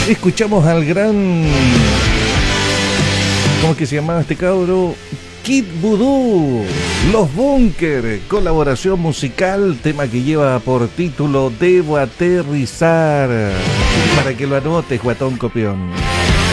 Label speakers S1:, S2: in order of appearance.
S1: Escuchamos al gran... ¿Cómo que se llamaba este cabro? Kid Voodoo, Los Bunkers, colaboración musical, tema que lleva por título Debo Aterrizar. Para que lo anotes, guatón copión.